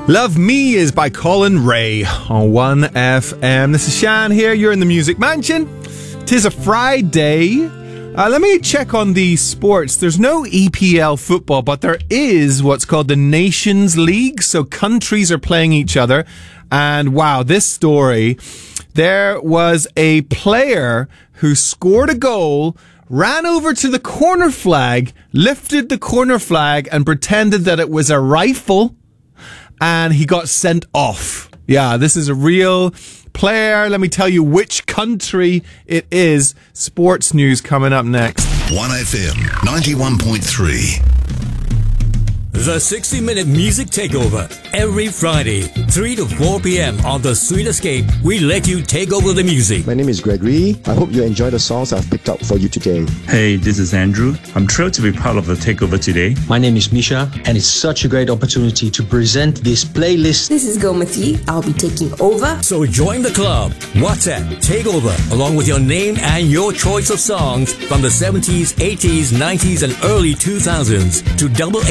Love Me is by Colin Ray on 1FM. This is Shan here. You're in the Music Mansion. 'Tis a Friday. Let me check on the sports. There's no EPL football, but there is what's called the Nations League. So countries are playing each other. And wow, this story. There was a player who scored a goal, ran over to the corner flag, lifted the corner flag and pretended that it was a rifle. And he got sent off. Yeah, this is a real player. Let me tell you which country it is. Sports news coming up next. 1FM 91.3. The 60-minute music takeover. Every Friday, 3 to 4 p.m. on The Sweet Escape, we let you take over the music. My name is Gregory. I hope you enjoy the songs I've picked up for you today. Hey, this is Andrew. I'm thrilled to be part of the takeover today. My name is Misha, and it's such a great opportunity to present this playlist. This is Gomati. I'll be taking over. So join the club. WhatsApp Takeover, along with your name and your choice of songs from the 70s, 80s, 90s, and early 2000s to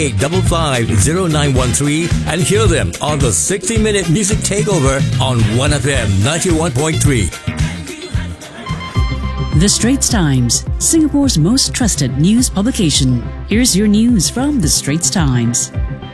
88550913 and hear them on the 60-minute music takeover on 1FM 91.3. The Straits Times, Singapore's most trusted news publication. Here's your news from The Straits Times.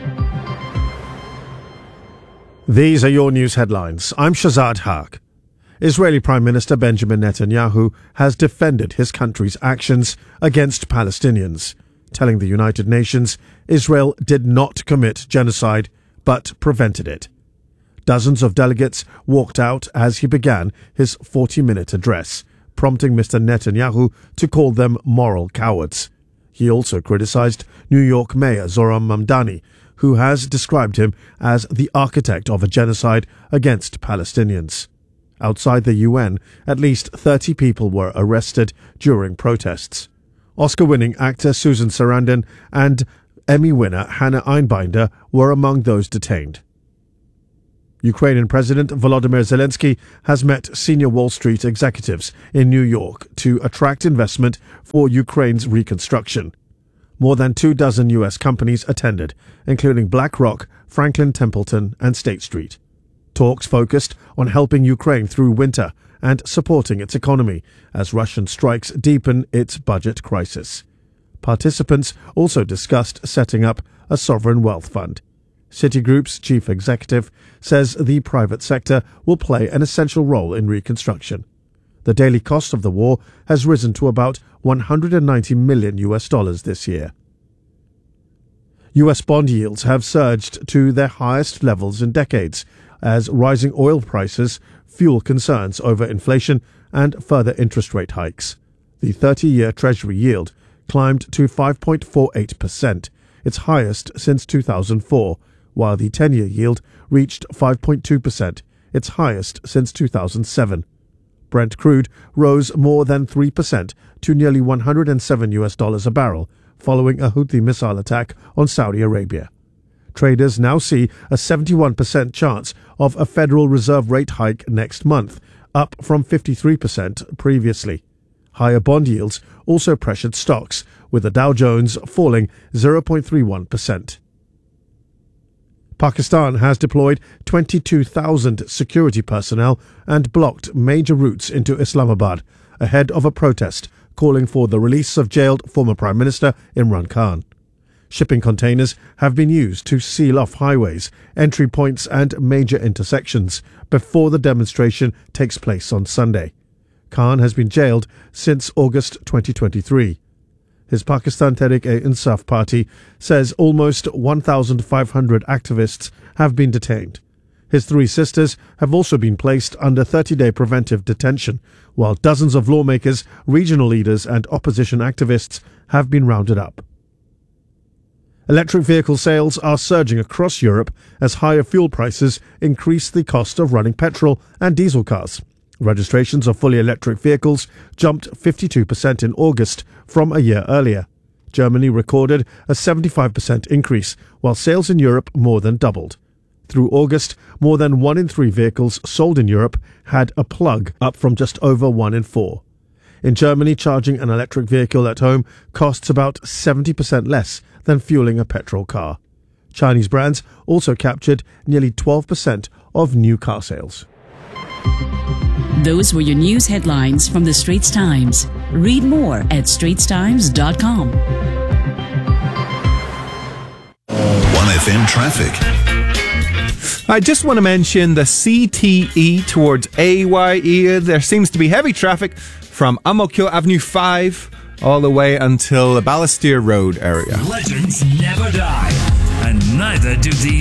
These are your news headlines. I'm Shazad Haq. Israeli Prime Minister Benjamin Netanyahu has defended his country's actions against Palestinians, telling the United Nations Israel did not commit genocide but prevented it. Dozens of delegates walked out as he began his 40-minute address, prompting Mr. Netanyahu to call them moral cowards. He also criticized New York Mayor Zohran Mamdani, who has described him as the architect of a genocide against Palestinians. Outside the UN, at least 30 people were arrested during protests. Oscar-winning actor Susan Sarandon and Emmy winner Hannah Einbinder were among those detained. Ukrainian President Volodymyr Zelensky has met senior Wall Street executives in New York to attract investment for Ukraine's reconstruction. More than 24 U.S. companies attended, including BlackRock, Franklin Templeton, and State Street. Talks focused on helping Ukraine through winter and supporting its economy as Russian strikes deepen its budget crisis. Participants also discussed setting up a sovereign wealth fund. Citigroup's chief executive says the private sector will play an essential role in reconstruction. The daily cost of the war has risen to about $190 million this year. U.S. bond yields have surged to their highest levels in decades as rising oil prices fuel concerns over inflation and further interest rate hikes. The 30-year Treasury yield climbed to 5.48%, its highest since 2004, while the 10-year yield reached 5.2%, its highest since 2007. Brent crude rose more than 3% to nearly $107 a barrel following a Houthi missile attack on Saudi Arabia. Traders now see a 71% chance of a Federal Reserve rate hike next month, up from 53% previously. Higher bond yields also pressured stocks, with the Dow Jones falling 0.31%. Pakistan has deployed 22,000 security personnel and blocked major routes into Islamabad ahead of a protest calling for the release of jailed former Prime Minister Imran Khan. Shipping containers have been used to seal off highways, entry points and major intersections before the demonstration takes place on Sunday. Khan has been jailed since August 2023. His Pakistan Tehreek-e-Insaf party says almost 1,500 activists have been detained. His three sisters have also been placed under 30-day preventive detention, while dozens of lawmakers, regional leaders and opposition activists have been rounded up. Electric vehicle sales are surging across Europe as higher fuel prices increase the cost of running petrol and diesel cars. Registrations of fully electric vehicles jumped 52% in August from a year earlier. Germany recorded a 75% increase, while sales in Europe more than doubled. Through August, more than 1 in 3 vehicles sold in Europe had a plug, up from just over 1 in 4. In Germany, charging an electric vehicle at home costs about 70% less than fueling a petrol car. Chinese brands also captured nearly 12% of new car sales. Those were your news headlines from the Straits Times. Read more at straitstimes.com. 1FM traffic. I just want to mention the CTE towards AYE. There seems to be heavy traffic from Ang Mo Kio Avenue 5 all the way until the Balestier Road area. Legends never die, and neither do these